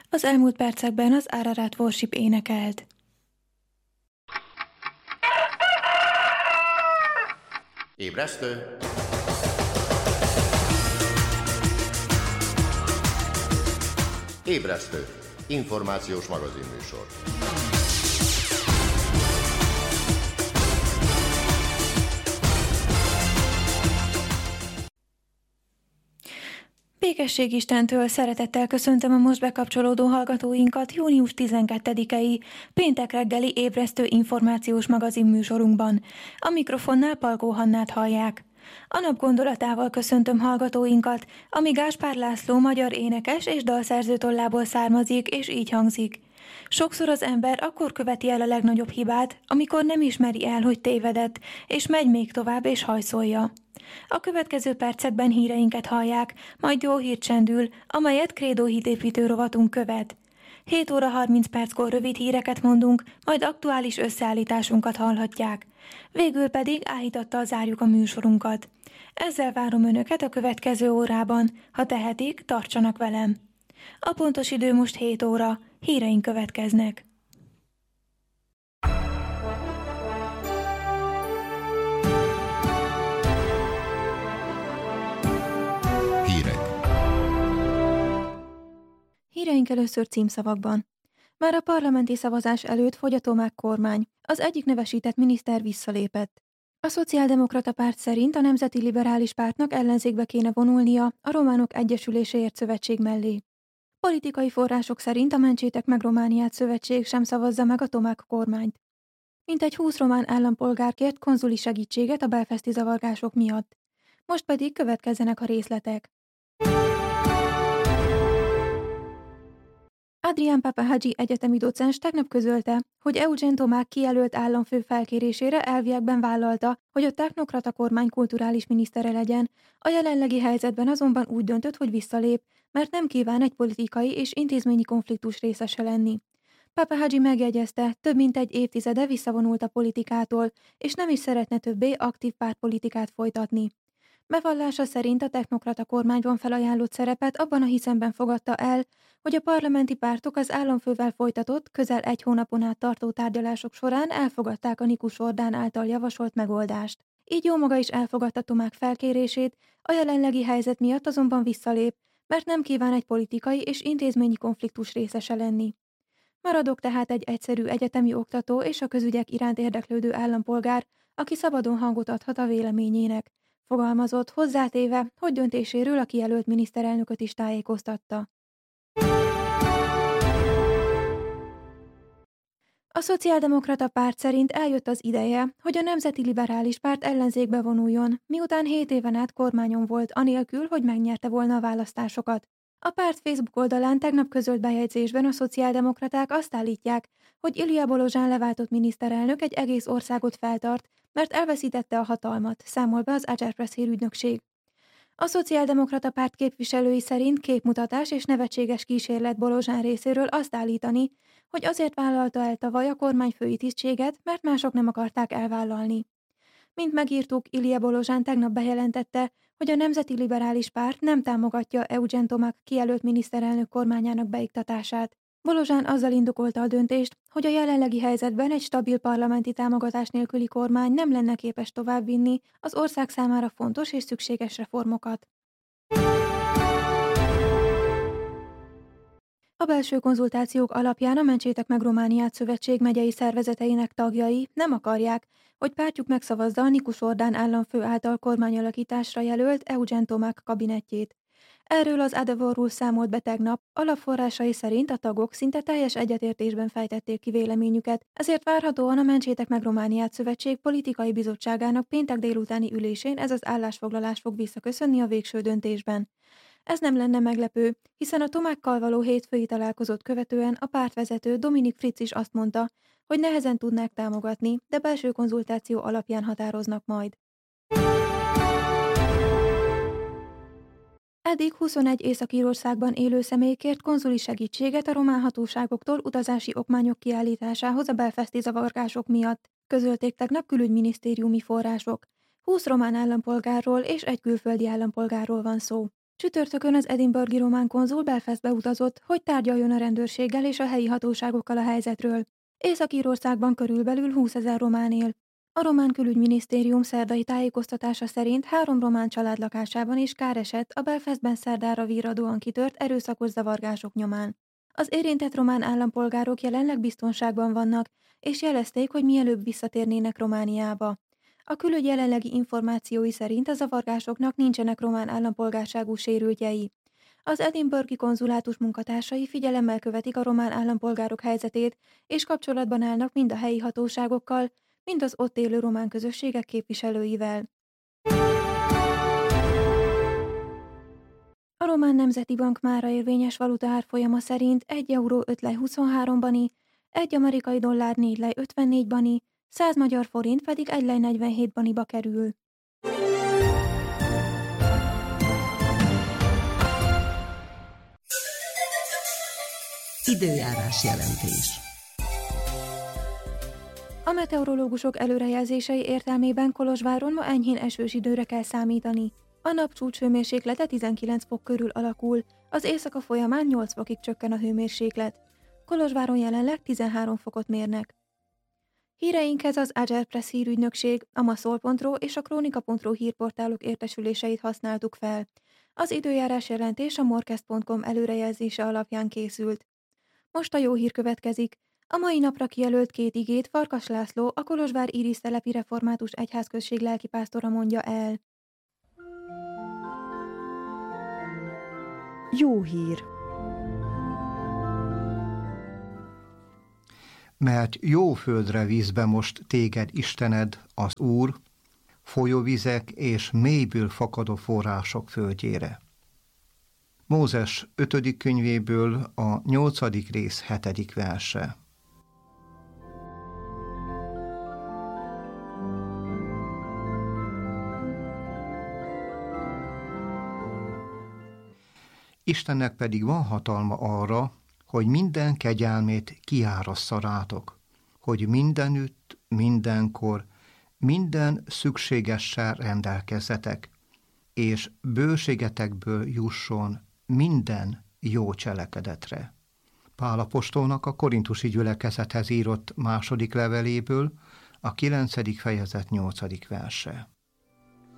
Az elmúlt percekben az Ararat Worship énekelt. Ébresztő! Ébresztő! Információs magazinműsor. Békesség Istentől szeretettel köszöntöm a most bekapcsolódó hallgatóinkat június 12-i péntek reggeli ébresztő információs magazinműsorunkban. A mikrofonnál Palkó Hannát hallják. A nap gondolatával köszöntöm hallgatóinkat, ami Gáspár László magyar énekes és dalszerző tollából származik, és így hangzik. Sokszor az ember akkor követi el a legnagyobb hibát, amikor nem ismeri el, hogy tévedett, és megy még tovább és hajszolja. A következő percekben híreinket hallják, majd jó hír csendül, amelyet Krédó hitépítő rovatunk követ. 7 óra 30 perckor rövid híreket mondunk, majd aktuális összeállításunkat hallhatják. Végül pedig áhítattal zárjuk a műsorunkat. Ezzel várom Önöket a következő órában, ha tehetik, tartsanak velem. A pontos idő most 7 óra, híreink következnek. Híreink először címszavakban. Már a parlamenti szavazás előtt fogy a Tomák kormány. Az egyik nevesített miniszter visszalépett. A Szociáldemokrata Párt szerint a Nemzeti Liberális Pártnak ellenzékbe kéne vonulnia a Románok Egyesüléséért szövetség mellé. Politikai források szerint a Mentsétek meg Romániát szövetség sem szavazza meg a Tomák kormányt. Mintegy 20 román állampolgár kért konzuli segítséget a belfasti zavargások miatt. Most pedig következzenek a részletek. Adrián Papahagyi egyetemi docens tegnap közölte, hogy Eugen Tomák kijelölt államfő felkérésére elviekben vállalta, hogy a technokrata kormány kulturális minisztere legyen, a jelenlegi helyzetben azonban úgy döntött, hogy visszalép, mert nem kíván egy politikai és intézményi konfliktus részese lenni. Papahagyi megjegyezte, több mint egy évtizede visszavonult a politikától, és nem is szeretne többé aktív pártpolitikát folytatni. Bevallása szerint a technokrata kormányban felajánlott szerepet abban a hiszemben fogadta el, hogy a parlamenti pártok az államfővel folytatott, közel egy hónapon át tartó tárgyalások során elfogadták a Nikus Orbán által javasolt megoldást. Így jómaga is elfogadta Tomák felkérését, a jelenlegi helyzet miatt azonban visszalép, mert nem kíván egy politikai és intézményi konfliktus részese lenni. Maradok tehát egy egyszerű egyetemi oktató és a közügyek iránt érdeklődő állampolgár, aki szabadon hangot adhat a véleményének, fogalmazott, hozzátéve, hogy döntéséről a kijelölt miniszterelnököt is tájékoztatta. A Szociáldemokrata Párt szerint eljött az ideje, hogy a Nemzeti Liberális Párt ellenzékbe vonuljon, miután 7 éven át kormányon volt, anélkül, hogy megnyerte volna a választásokat. A párt Facebook oldalán tegnap közölt bejegyzésben a szociáldemokraták azt állítják, hogy Ilia Bolozsán leváltott miniszterelnök egy egész országot feltart, mert elveszítette a hatalmat, számol be az Agerpress hírügynökség. A Szociáldemokrata Párt képviselői szerint képmutatás és nevetséges kísérlet Bolozsán részéről azt állítani, hogy azért vállalta el tavaly a kormányfői tisztséget, mert mások nem akarták elvállalni. Mint megírtuk, Ilia Bolozsán tegnap bejelentette, hogy a Nemzeti Liberális Párt nem támogatja Eugen Tomák kijelölt miniszterelnök kormányának beiktatását. Bolozsán azzal indokolta a döntést, hogy a jelenlegi helyzetben egy stabil parlamenti támogatás nélküli kormány nem lenne képes továbbvinni az ország számára fontos és szükséges reformokat. A belső konzultációk alapján a Mentsétek meg Romániát szövetség megyei szervezeteinek tagjai nem akarják, hogy pártjuk megszavazza a Nikus Orbán államfő által kormányalakításra jelölt Eugen Tomák kabinettjét. Erről az Adevorul számolt be tegnap, alapforrásai szerint a tagok szinte teljes egyetértésben fejtették ki véleményüket, ezért várhatóan a Mentsétek meg Romániát szövetség politikai bizottságának péntek délutáni ülésén ez az állásfoglalás fog visszaköszönni a végső döntésben. Ez nem lenne meglepő, hiszen a Tomákkal való hétfői találkozót követően a pártvezető Dominik Fritz is azt mondta, hogy nehezen tudnák támogatni, de belső konzultáció alapján határoznak majd. Eddig 21 Észak-Írországban élő személy kért konzuli segítséget a román hatóságoktól utazási okmányok kiállításához a belfasti zavargások miatt, közölték tegnap külügyminisztériumi források. 20 román állampolgárról és egy külföldi állampolgárról van szó. Csütörtökön az edinburghi román konzul Belfastbe utazott, hogy tárgyaljon a rendőrséggel és a helyi hatóságokkal a helyzetről. Észak-Írországban körülbelül 20 000 román él. A román külügyminisztérium szerdai tájékoztatása szerint 3 román család lakásában is kár esett a Belfastben szerdára virradóan kitört erőszakos zavargások nyomán. Az érintett román állampolgárok jelenleg biztonságban vannak, és jelezték, hogy mielőbb visszatérnének Romániába. A külügy jelenlegi információi szerint a zavargásoknak nincsenek román állampolgárságú sérültjei. Az edinburghi konzulátus munkatársai figyelemmel követik a román állampolgárok helyzetét, és kapcsolatban állnak mind a helyi hatóságokkal, mind az ott élő román közösségek képviselőivel. A Román Nemzeti Bank mára érvényes valuta árfolyama szerint 1 euró 5 lej 23 bani, 1 amerikai dollár 4 lej 54 bani, 100 magyar forint pedig 1 lej 47 baniba kerül. Időjárás jelentés. A meteorológusok előrejelzései értelmében Kolozsváron ma enyhén esős időre kell számítani. A nap csúcshőmérséklete 19 fok körül alakul, az éjszaka folyamán 8 fokig csökken a hőmérséklet. Kolozsváron jelenleg 13 fokot mérnek. Híreinkhez az Agerpress hírügynökség, a maszol.ro és a kronika.ro hírportálok értesüléseit használtuk fel. Az időjárás jelentés a morkest.com előrejelzése alapján készült. Most a jó hír következik. A mai napra kijelölt 2 igét Farkas László, a Kolozsvár Írisztelepi Református Egyházközség lelkipásztora mondja el. Jó hír. Mert jó földre víz be most téged Istened, az Úr, folyóvizek és mélyből fakadó források földjére. Mózes 5. könyvéből a 8. rész 7. verse. Istennek pedig van hatalma arra, hogy minden kegyelmét kiárassza rátok, hogy mindenütt, mindenkor, minden szükségessel rendelkezzetek, és bőségetekből jusson minden jó cselekedetre. Pál apostolnak a korintusi gyülekezethez írott 2. leveléből, a 9. fejezet 8. verse.